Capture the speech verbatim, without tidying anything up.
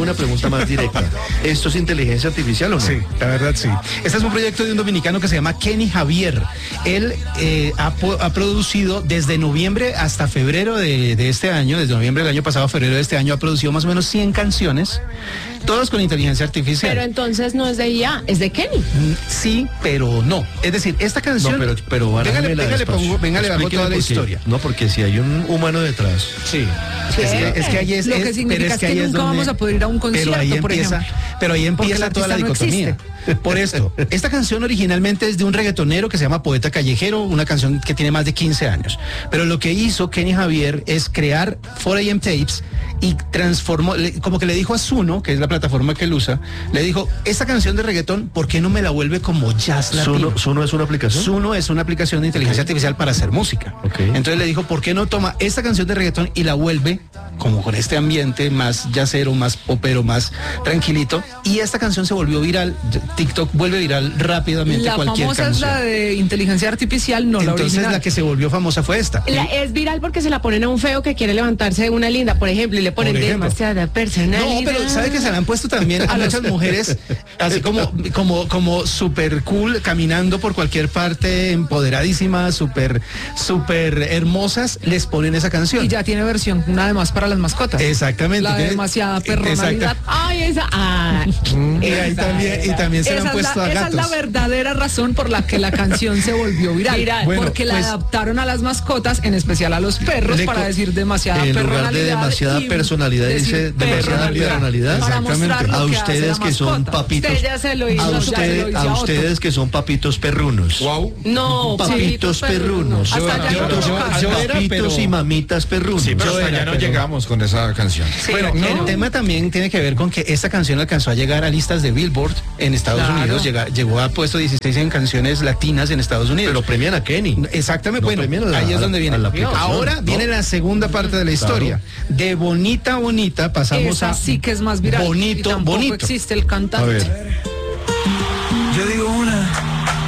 una pregunta más directa. ¿Esto es inteligencia artificial o no? Sí, la verdad sí. Este es un proyecto de un dominicano que se llama Kenny Javier. Él eh, ha, ha producido desde noviembre hasta febrero de, de este año, desde noviembre del año pasado a febrero de este año, ha producido más o menos cien canciones, todas con inteligencia artificial. Pero entonces no es de I A, es de Kenny. Mm, Sí, pero no. Es decir, esta canción... No, pero, pero venga, le, barájamela venga, le despacio. pongo, venga, le bajo Explíqueme toda la por qué. historia. No, porque si hay un humano detrás. Sí. Es ¿Qué? que, es que ahí es, Lo que es- pero significa es es que que ahí es nunca donde- vamos a poder ir a un concierto, pero ahí por empieza, ejemplo. pero ahí Porque empieza el toda la artista no dicotomía. Por esto, esta canción originalmente es de un reggaetonero que se llama Poeta Callejero, una canción que tiene más de quince años. Pero lo que hizo Kenny Javier es crear cuatro A M Tapes y transformó, le- como que le dijo a Suno, que es la plataforma que él usa, le dijo, esta canción de reggaetón, ¿por qué no me la vuelve como jazz latino? ¿Suno, ¿Suno es una aplicación? Suno es una aplicación de inteligencia artificial para hacer música. Ok. Entonces le dijo, ¿por qué no toma esta canción de reggaetón y la vuelve como con este ambiente más jazzero, más popero, más tranquilito? Y esta canción se volvió viral. TikTok vuelve viral rápidamente La cualquier famosa canción. es la de inteligencia artificial, no la Entonces original. la que se volvió famosa fue esta. La- es viral porque se la ponen a un feo que quiere levantarse de una linda, por ejemplo, y le ponen Por ejemplo. demasiada personalidad. No, pero ¿sabe que se la han puesto también a muchas mujeres así como como como súper cool, caminando por cualquier parte, empoderadísimas, súper súper hermosas, les ponen esa canción? Y ya tiene versión, una además para las mascotas. Exactamente. La de Tiene- demasiada Exacto. personalidad. Ay, esa. Ah, Y ahí también, y también se le Esa, han es puesto la, a esa es la gatos. verdadera razón por la que la canción se volvió viral. Viral. Bueno, porque la pues, adaptaron a las mascotas, en especial a los perros, le para co- decir demasiada En personalidad. lugar de demasiada y personalidad, decir dice demasiada personalidad. Para Exactamente. mostrar lo A que hace ustedes la que son mascota. papitos. usted ya se lo hizo. A, ya se usted- lo hizo a a Otto. ustedes que son papitos perrunos. Wow. No, Papitos perrunos. Hasta allá no Papitos, toca. yo era, papitos pero- y mamitas perrunos. Sí, pero Yo hasta era, allá no pero- llegamos con esa canción. Bueno, no. el tema también tiene que ver con que esta canción alcanzó a llegar a listas de Billboard en Estados Claro. Unidos, llega- llegó a puesto dieciséis en canciones latinas en Estados Unidos. Pero premian a Kenny. Exactamente, No bueno, premian a la- ahí es donde a viene. la aplicación, Ahora ¿no? viene la segunda parte de la historia. De bonita, bonita, pasamos Esa a sí que es más viral. bonito, y tampoco bonito. existe el cantante. A ver. Yo digo una,